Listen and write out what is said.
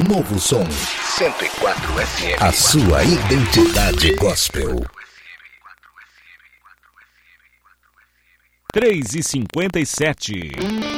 novo som. 104 FM. A sua identidade gospel. 3h57.